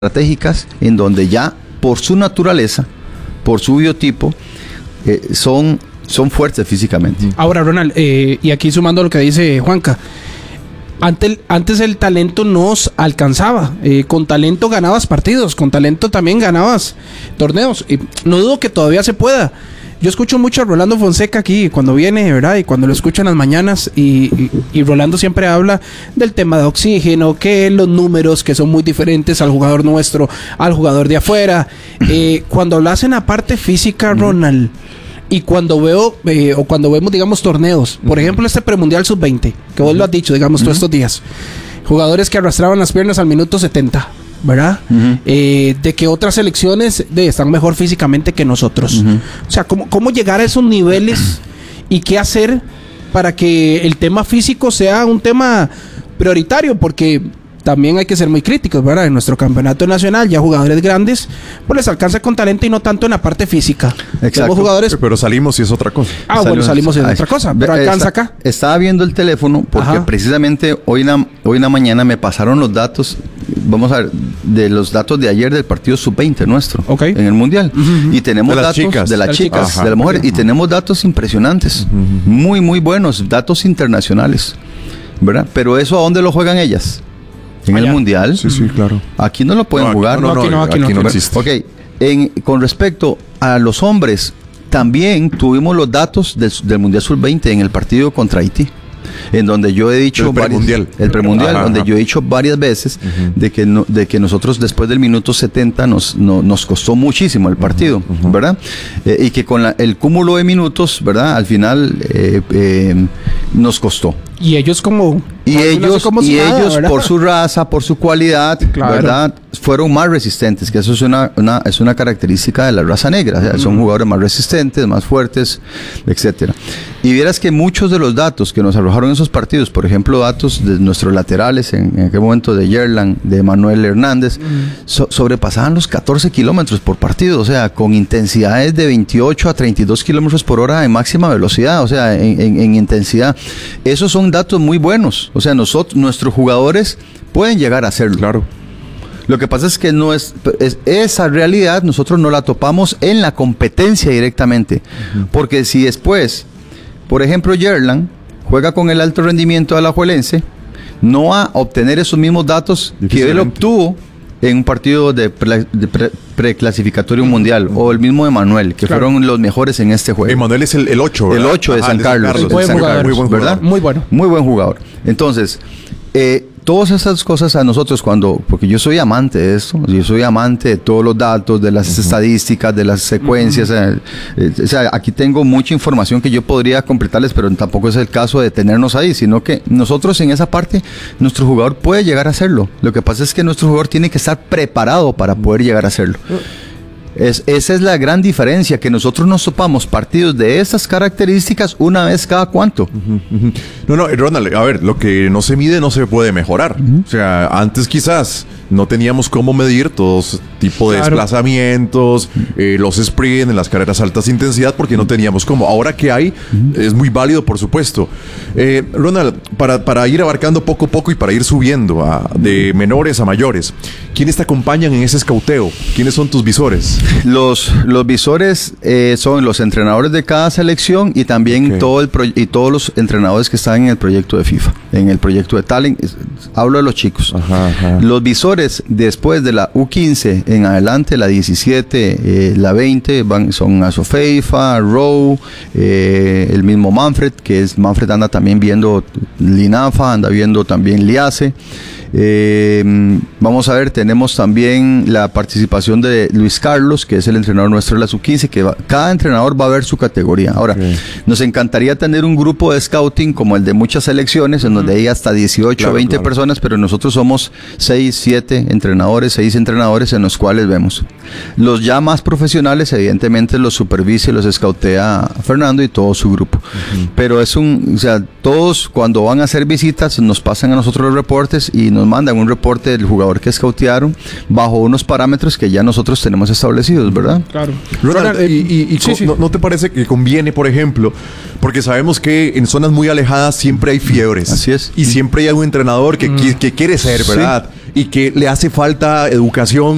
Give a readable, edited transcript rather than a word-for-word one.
estratégicas en donde ya por su naturaleza, por su biotipo, son fuertes físicamente. Ahora, Ronald, y aquí sumando lo que dice Juanca, antes el talento nos alcanzaba. Con talento ganabas partidos, con talento también ganabas torneos. No dudo que todavía se pueda. Yo escucho mucho a Rolando Fonseca aquí cuando viene, ¿verdad? Y cuando lo escucho en las mañanas y Rolando siempre habla del tema de oxígeno, que los números que son muy diferentes al jugador nuestro, al jugador de afuera. Cuando hablas en la parte física, Ronald, y cuando veo, o cuando vemos, digamos, torneos, por ejemplo, este premundial sub-20, que vos lo has dicho, digamos, todos estos días, jugadores que arrastraban las piernas al minuto 70, ¿verdad? De que otras selecciones están mejor físicamente que nosotros. O sea, ¿cómo llegar a esos niveles y qué hacer para que el tema físico sea un tema prioritario? Porque también hay que ser muy críticos, ¿verdad? En nuestro campeonato nacional, ya jugadores grandes, pues les alcanza con talento y no tanto en la parte física. Exacto. Jugadores... Pero salimos y es otra cosa. Salimos y es otra cosa, pero alcanza acá. Estaba viendo el teléfono porque precisamente hoy en la mañana me pasaron los datos, vamos a ver, de los datos de ayer del partido sub-20 nuestro, en el Mundial. Y tenemos datos de las chicas, de las mujeres, y tenemos datos impresionantes, muy, muy buenos, datos internacionales, ¿verdad? Pero ¿eso a dónde lo juegan ellas? En el Mundial. Sí, claro. Aquí no lo pueden jugar. Aquí no existe. Ok, con respecto a los hombres, también tuvimos los datos del Mundial Sub-20 en el partido contra Haití, en donde yo he dicho el premundial, donde yo he dicho varias veces de que nosotros después del minuto 70 nos costó muchísimo el partido, ¿verdad? Y que con el cúmulo de minutos, ¿verdad? Al final nos costó. Y ellos ellos por su raza, por su cualidad, ¿verdad? Fueron más resistentes, que eso es una característica de la raza negra. O sea, son jugadores más resistentes, más fuertes, etcétera. Y vieras que muchos de los datos que nos arrojaron esos partidos, por ejemplo, datos de nuestros laterales, en aquel momento de Yerlan, de Manuel Hernández, sobrepasaban los 14 kilómetros por partido, o sea, con intensidades de 28 a 32 kilómetros por hora en máxima velocidad, o sea, en intensidad. Esos son datos muy buenos. O sea, nuestros jugadores pueden llegar a hacerlo. Claro. Lo que pasa es que no es esa realidad, nosotros no la topamos en la competencia directamente. Porque si después, por ejemplo, Yerlan juega con el alto rendimiento de Alajuelense, no va a obtener esos mismos datos que él obtuvo en un partido de preclasificatorio mundial, o el mismo Emanuel, que fueron los mejores en este juego. Emanuel es el 8, ¿verdad? El 8 de San Carlos. Muy buen jugador, ¿verdad? Muy bueno. Muy buen jugador. Entonces, todas esas cosas a nosotros porque yo soy amante de esto, yo soy amante de todos los datos, de las estadísticas, de las secuencias, o sea, aquí tengo mucha información que yo podría completarles, pero tampoco es el caso de tenernos ahí, sino que nosotros en esa parte, nuestro jugador puede llegar a hacerlo. Lo que pasa es que nuestro jugador tiene que estar preparado para poder llegar a hacerlo. Esa es la gran diferencia, que nosotros nos topamos partidos de esas características una vez cada cuánto. No, Ronald, a ver, lo que no se mide no se puede mejorar. O sea, antes quizás no teníamos cómo medir todos tipo de desplazamientos, los sprints en las carreras altas intensidad, porque no teníamos cómo. Ahora que hay, es muy válido, por supuesto. Ronald, para ir abarcando poco a poco y para ir subiendo de menores a mayores, ¿quiénes te acompañan en ese escauteo? ¿Quiénes son tus visores? Los visores son los entrenadores de cada selección y también todos los entrenadores que están en el proyecto de FIFA, en el proyecto de Talent. Hablo de los chicos. Los visores después de la U15 en adelante, la 17, la 20, son Asofeifa, Rowe, el mismo Manfred, Manfred anda también viendo Linafa, anda viendo también Liace. Vamos a ver, tenemos también la participación de Luis Carlos, que es el entrenador nuestro de la sub-15, que cada entrenador va a ver su categoría. Ahora, nos encantaría tener un grupo de scouting como el de muchas selecciones, en donde hay hasta 18 o 20 personas, pero nosotros somos 6 entrenadores en los cuales vemos. Los ya más profesionales, evidentemente, los supervisa y los scoutea Fernando y todo su grupo. Pero todos cuando van a hacer visitas nos pasan a nosotros los reportes y nos mandan un reporte del jugador que scoutearon bajo unos parámetros que ya nosotros tenemos establecidos, ¿verdad? Claro. Ronald, ¿no te parece que conviene, por ejemplo, porque sabemos que en zonas muy alejadas siempre hay fiebres? Así es. Y siempre hay un entrenador que quiere ser, ¿verdad? Y que le hace falta educación